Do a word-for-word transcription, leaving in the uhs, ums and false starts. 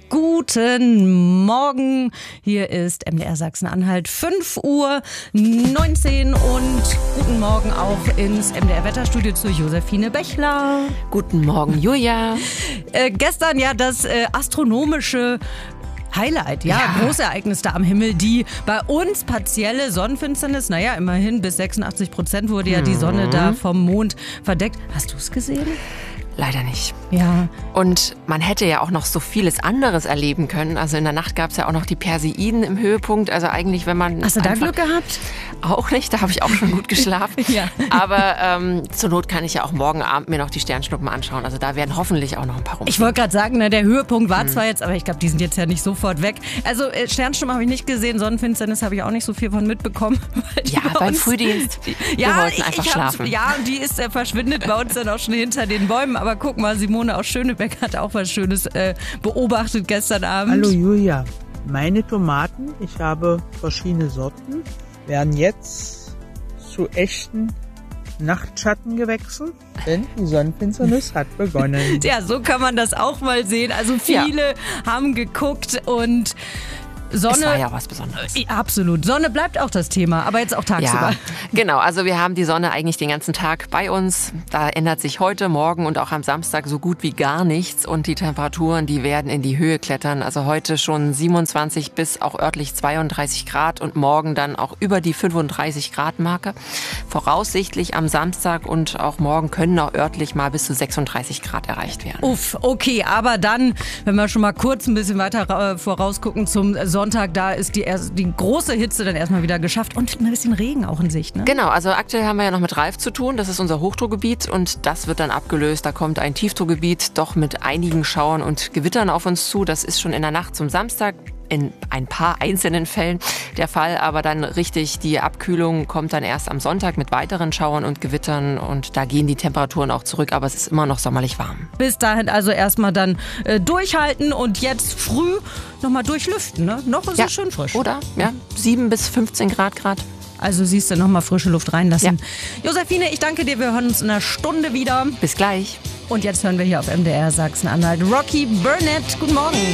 Guten Morgen, hier ist M D R Sachsen-Anhalt, fünf Uhr neunzehn und guten Morgen auch ins M D R Wetterstudio zu Josephine Bechler. Guten Morgen, Julia. Äh, gestern ja das äh, astronomische Highlight, ja, ja. Großereignis da am Himmel, die bei uns partielle Sonnenfinsternis, naja, immerhin bis sechsundachtzig Prozent wurde ja die Sonne mhm. da vom Mond verdeckt. Hast du es gesehen? Leider nicht. Ja. Und man hätte ja auch noch so vieles anderes erleben können. Also in der Nacht gab es ja auch noch die Perseiden im Höhepunkt. Also eigentlich, wenn man... Hast du da Glück gehabt? Auch nicht, da habe ich auch schon gut geschlafen. Ja. Aber ähm, zur Not kann ich ja auch morgen Abend mir noch die Sternschnuppen anschauen. Also da werden hoffentlich auch noch ein paar rum. Ich wollte gerade sagen, ne, der Höhepunkt war hm. zwar jetzt, aber ich glaube, die sind jetzt ja nicht sofort weg. Also äh, Sternschnuppen habe ich nicht gesehen, Sonnenfinsternis habe ich auch nicht so viel von mitbekommen. Ja, beim Frühdienst. Die, Wir ja, wollten einfach ich schlafen. Ja, die ist äh, verschwindet bei uns dann auch schon hinter den Bäumen. Aber guck mal, Simone aus Schönebeck hat auch was Schönes äh, beobachtet gestern Abend. Hallo Julia, meine Tomaten, ich habe verschiedene Sorten, werden jetzt zu echten Nachtschattengewächsen, denn die Sonnenfinsternis hat begonnen. Ja, so kann man das auch mal sehen. Also viele ja. haben geguckt und Sonne. Es war ja was Besonderes. Ja, absolut. Sonne bleibt auch das Thema, aber jetzt auch tagsüber. Ja, genau. Also wir haben die Sonne eigentlich den ganzen Tag bei uns. Da ändert sich heute, morgen und auch am Samstag so gut wie gar nichts. Und die Temperaturen, die werden in die Höhe klettern. Also heute schon siebenundzwanzig bis auch örtlich zweiunddreißig Grad und morgen dann auch über die fünfunddreißig Grad Marke. Voraussichtlich am Samstag und auch morgen können auch örtlich mal bis zu sechsunddreißig Grad erreicht werden. Uff, okay, aber dann, wenn wir schon mal kurz ein bisschen weiter vorausgucken zum Sonntag, da ist die, die große Hitze dann erstmal wieder geschafft und ein bisschen Regen auch in Sicht, ne? Genau, also aktuell haben wir ja noch mit Ralf zu tun, das ist unser Hochdruckgebiet und das wird dann abgelöst. Da kommt ein Tiefdruckgebiet doch mit einigen Schauern und Gewittern auf uns zu. Das ist schon in der Nacht zum Samstag in ein paar einzelnen Fällen der Fall, aber dann richtig die Abkühlung kommt dann erst am Sonntag mit weiteren Schauern und Gewittern und da gehen die Temperaturen auch zurück, aber es ist immer noch sommerlich warm. Bis dahin also erstmal dann äh, durchhalten und jetzt früh nochmal durchlüften, ne? Noch ist ja. es schön frisch. Oder? Ja, sieben bis fünfzehn Grad Grad. Also siehst du, nochmal frische Luft reinlassen. Ja. Josephine, ich danke dir, wir hören uns in einer Stunde wieder. Bis gleich. Und jetzt hören wir hier auf M D R Sachsen-Anhalt Rocky Burnett. Guten Morgen.